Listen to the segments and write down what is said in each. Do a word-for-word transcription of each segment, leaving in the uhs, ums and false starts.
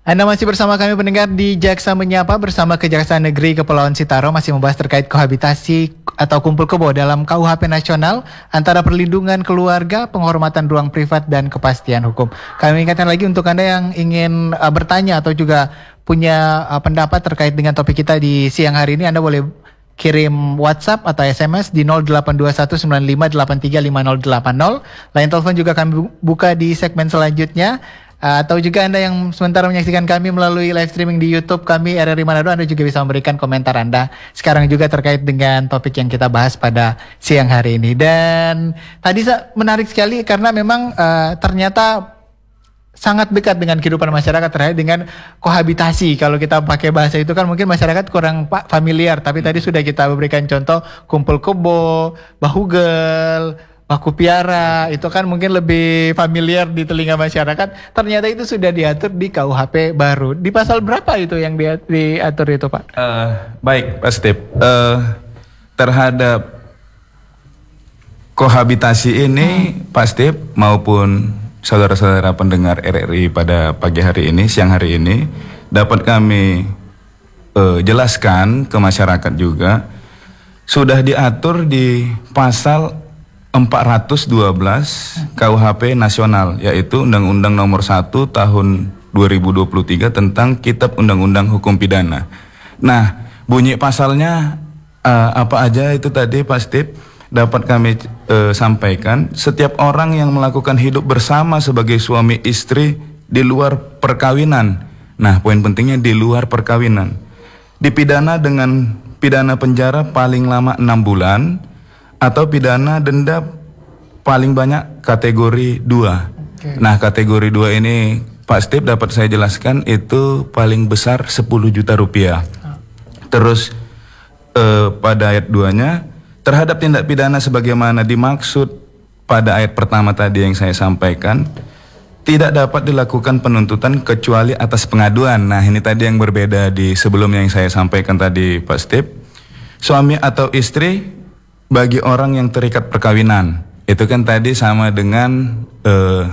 Anda masih bersama kami pendengar di Jaksa Menyapa bersama Kejaksaan Negeri Kepulauan Sitaro masih membahas terkait kohabitasi atau kumpul kebo dalam K U H P nasional antara perlindungan keluarga, penghormatan ruang privat dan kepastian hukum. Kami ingatkan lagi untuk Anda yang ingin uh, bertanya atau juga punya uh, pendapat terkait dengan topik kita di siang hari ini, Anda boleh kirim WhatsApp atau S M S di nol delapan dua satu sembilan lima delapan tiga lima nol delapan nol. Line telepon juga kami buka di segmen selanjutnya. Uh, atau juga Anda yang sementara menyaksikan kami melalui live streaming di YouTube kami R R I Manado, Anda juga bisa memberikan komentar Anda sekarang juga terkait dengan topik yang kita bahas pada siang hari ini. Dan tadi menarik sekali karena memang uh, ternyata sangat dekat dengan kehidupan masyarakat terkait dengan kohabitasi. Kalau kita pakai bahasa itu kan mungkin masyarakat kurang familiar, tapi tadi sudah kita berikan contoh kumpul kebo, bahugel, baku piara, itu kan mungkin lebih familiar di telinga masyarakat. Ternyata itu sudah diatur di K U H P baru. Di pasal berapa itu yang diatur itu, Pak? Uh, baik, Pak Steve. Uh, terhadap kohabitasi ini, hmm. Pak Steve maupun saudara-saudara pendengar R R I pada pagi hari ini, siang hari ini, dapat kami uh, jelaskan ke masyarakat juga, sudah diatur di pasal empat ratus dua belas K U H P nasional, yaitu Undang-Undang Nomor satu Tahun dua ribu dua puluh tiga tentang Kitab Undang-Undang Hukum Pidana. Nah, bunyi pasalnya uh, apa aja itu tadi Pak Steve dapat kami uh, sampaikan. Setiap orang yang melakukan hidup bersama sebagai suami istri di luar perkawinan. Nah, poin pentingnya di luar perkawinan, dipidana dengan pidana penjara paling lama enam bulan atau pidana denda paling banyak kategori dua. Okay. Nah, kategori dua ini Pak Steve dapat saya jelaskan itu paling besar sepuluh juta rupiah. Oh. Terus eh, pada ayat dua-nya, terhadap tindak pidana sebagaimana dimaksud pada ayat pertama tadi yang saya sampaikan, tidak dapat dilakukan penuntutan kecuali atas pengaduan. Nah, ini tadi yang berbeda di sebelumnya yang saya sampaikan tadi Pak Steve. Suami atau istri bagi orang yang terikat perkawinan, itu kan tadi sama dengan uh,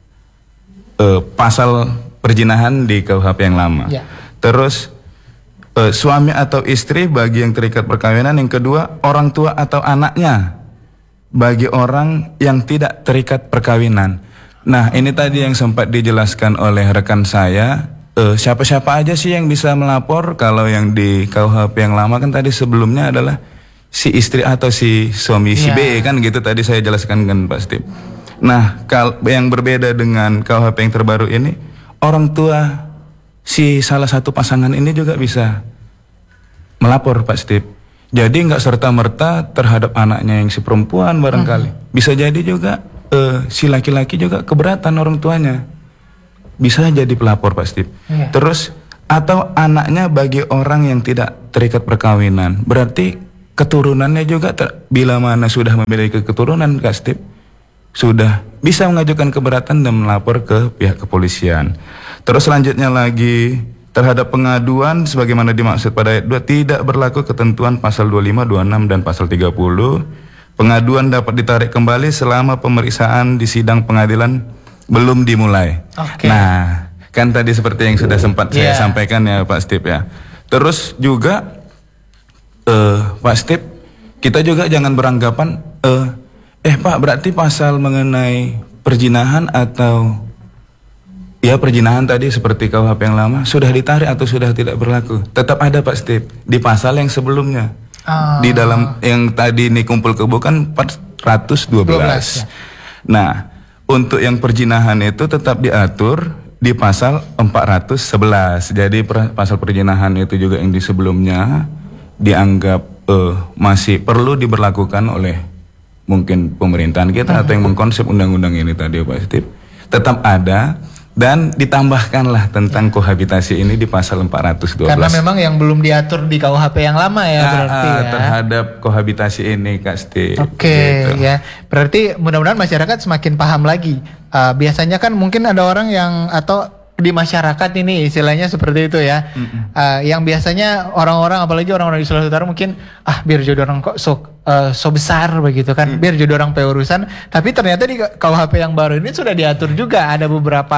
uh, pasal perzinahan di K U H P yang lama. Ya. Terus uh, suami atau istri bagi yang terikat perkawinan. Yang kedua, orang tua atau anaknya bagi orang yang tidak terikat perkawinan. Nah, ini tadi yang sempat dijelaskan oleh rekan saya. Uh, siapa-siapa aja sih yang bisa melapor? Kalau yang di K U H P yang lama kan tadi sebelumnya adalah si istri atau si suami si yeah. B kan gitu tadi saya jelaskan kan Pak Steve. Nah, kal yang berbeda dengan K U H P yang terbaru ini, orang tua si salah satu pasangan ini juga bisa melapor Pak Steve. Jadi nggak serta-merta terhadap anaknya yang si perempuan barangkali. Hmm. Bisa jadi juga uh, si laki-laki juga keberatan orang tuanya. Bisa jadi pelapor Pak Steve. Yeah. Terus atau anaknya bagi orang yang tidak terikat perkawinan. Berarti keturunannya juga ter, bila mana sudah memiliki keturunan Kak Steve, sudah bisa mengajukan keberatan dan melapor ke pihak kepolisian. Terus selanjutnya lagi, terhadap pengaduan sebagaimana dimaksud pada ayat dua, tidak berlaku ketentuan pasal dua puluh lima, dua puluh enam dan pasal tiga puluh. Pengaduan dapat ditarik kembali selama pemeriksaan di sidang pengadilan belum dimulai. Okay. Nah, kan tadi seperti yang sudah sempat yeah. saya sampaikan ya Pak Steve ya. Terus juga Uh, Pak Steve, kita juga jangan beranggapan uh, eh Pak berarti pasal mengenai perzinahan atau ya perzinahan tadi seperti K U H P yang lama sudah ditarik atau sudah tidak berlaku. Tetap ada Pak Steve di pasal yang sebelumnya. Oh. Di dalam yang tadi ini kumpul kebo kan empat ratus dua belas. Ya. Nah, untuk yang perzinahan itu tetap diatur di pasal empat ratus sebelas. Jadi per, pasal perzinahan itu juga yang di sebelumnya dianggap uh, masih perlu diberlakukan oleh mungkin pemerintahan kita, hmm. atau yang mengkonsep undang-undang ini tadi Pak Steve, tetap ada dan ditambahkanlah tentang ya. Kohabitasi ini di pasal empat ratus dua belas. Karena memang yang belum diatur di K U H P yang lama ya, nah, berarti ya. Terhadap kohabitasi ini Kak Steve. Oke, okay, gitu. Ya. Berarti mudah-mudahan masyarakat semakin paham lagi. Uh, biasanya kan mungkin ada orang yang atau di masyarakat ini istilahnya seperti itu ya, mm-hmm. uh, yang biasanya orang-orang apalagi orang-orang di Sulawesi Utara mungkin ah biar jodoh orang kok so, uh, so besar begitu kan, mm. biar jodoh orang pe urusan, tapi ternyata di K U H P yang baru ini sudah diatur juga ada beberapa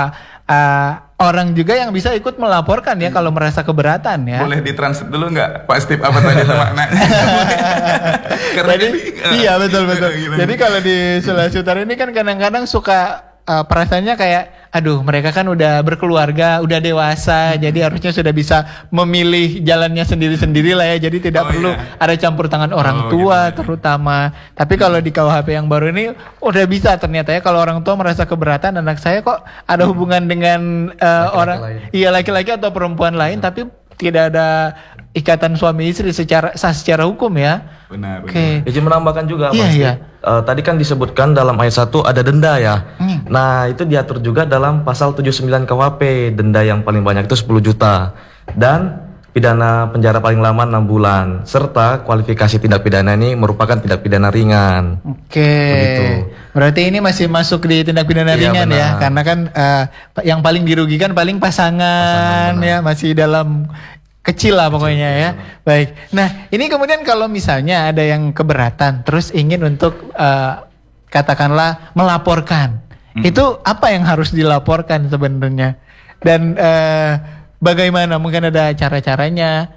uh, orang juga yang bisa ikut melaporkan ya kalau merasa keberatan ya. Boleh ditranslate dulu nggak Pak Steve apa tadi maknanya? Karena Jadi, ini, iya betul betul. gila. Jadi kalau di Sulawesi Utara ini kan kadang-kadang suka uh, perasaannya kayak, aduh mereka kan udah berkeluarga, udah dewasa, jadi harusnya sudah bisa memilih jalannya sendiri-sendiri lah ya. Jadi tidak Oh, perlu iya. ada campur tangan orang Oh, tua gitu, ya. terutama. Tapi kalau di K U H P yang baru ini udah bisa ternyata ya, kalau orang tua merasa keberatan anak saya kok ada hubungan dengan uh, orang, lain. iya laki-laki atau perempuan lain, tapi tidak ada ikatan suami istri secara sah secara hukum ya. Benar. Oke. benar. Izin menambahkan juga Iya, Mas. iya. Eh, tadi kan disebutkan dalam ayat satu ada denda ya. Hmm. Nah, itu diatur juga dalam pasal tujuh puluh sembilan K U H P. Denda yang paling banyak itu sepuluh juta. Dan pidana penjara paling lama enam bulan. Serta kualifikasi tindak pidana ini merupakan tindak pidana ringan. Oke. Begitu. Berarti ini masih masuk di tindak pidana Iya, ringan ya, benar. karena kan eh, yang paling dirugikan paling pasangan, Pasangan, ya, masih dalam kecil lah pokoknya ya. Baik. Nah, ini kemudian kalau misalnya ada yang keberatan terus ingin untuk eh, katakanlah melaporkan. Itu apa yang harus dilaporkan sebenarnya? Dan eh, bagaimana, mungkin ada cara-caranya?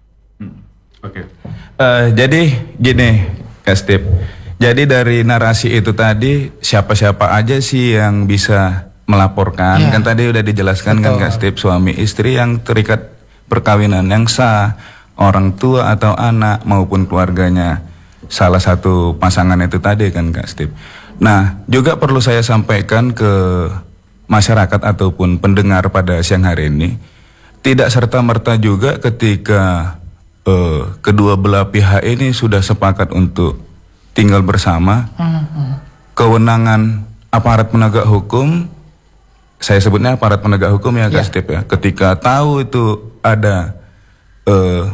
Oke. Eh, jadi gini, Kak Steve. Jadi dari narasi itu tadi siapa-siapa aja sih yang bisa melaporkan? Iya. Kan tadi udah dijelaskan kan Betul. Kak Steve, suami istri yang terikat perkawinan yang sah, orang tua atau anak maupun keluarganya salah satu pasangan itu tadi kan Kak Steve. Nah, juga perlu saya sampaikan ke masyarakat ataupun pendengar pada siang hari ini, tidak serta-merta juga ketika eh, kedua belah pihak ini sudah sepakat untuk tinggal bersama, kewenangan aparat penegak hukum, saya sebutnya aparat penegak hukum ya Kak Ya. Steve ya, ketika tahu itu ada eh,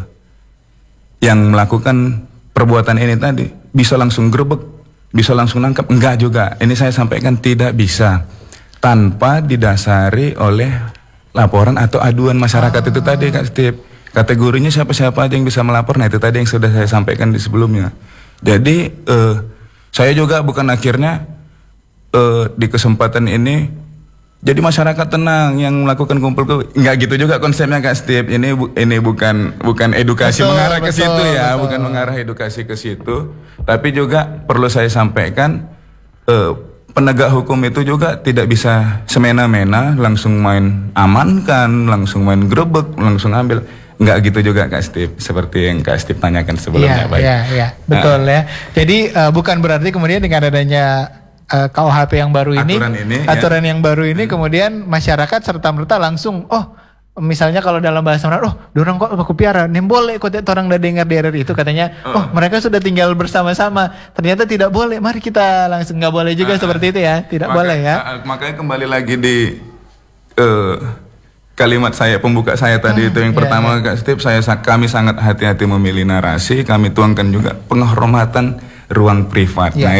yang melakukan perbuatan ini tadi, bisa langsung grebek, bisa langsung nangkap? Enggak juga. Ini saya sampaikan tidak bisa tanpa didasari oleh laporan atau aduan masyarakat itu tadi Kak Steve. Kategorinya siapa-siapa aja yang bisa melapor. Nah itu tadi yang sudah saya sampaikan di sebelumnya. Jadi eh, saya juga bukan akhirnya eh, di kesempatan ini jadi masyarakat tenang yang melakukan kumpul ke, nggak gitu juga konsepnya Kak Steve. Ini bu, ini bukan bukan edukasi Betul, mengarah ke betul, situ ya, betul. bukan mengarah edukasi ke situ. Tapi juga perlu saya sampaikan eh, penegak hukum itu juga tidak bisa semena-mena langsung main amankan, langsung main grebek, langsung ambil. Nggak gitu juga Kak Steve, seperti yang Kak Steve tanyakan sebelumnya. Iya, Baik. iya, iya, betul ya. Jadi eh, bukan berarti kemudian dengan adanya eh, K U H P yang baru ini, Aturan ini, ya. aturan yang baru ini, kemudian masyarakat serta merta langsung, oh, misalnya kalau dalam bahasa Melayu, oh, dorang kok aku piara, nembole kok orang udah dengar di R R I itu katanya, oh, mereka sudah tinggal bersama-sama. Ternyata tidak boleh. Mari kita langsung, nggak boleh juga seperti itu ya, tidak Maka- boleh ya. ah, ah, makanya kembali lagi di eh, kalimat saya pembuka saya tadi itu yang iya, pertama Kak Steve, saya sa- kami sangat hati-hati memilih narasi, kami tuangkan juga penghormatan ruang privat. Iya. Nah,